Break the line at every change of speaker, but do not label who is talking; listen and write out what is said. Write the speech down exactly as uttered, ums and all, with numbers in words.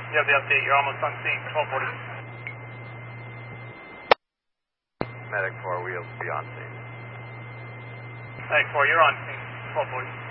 You have the update. You're almost on scene. twelve forty.
Medic four, we'll be on scene.
Medic four, you're on scene. twelve forty.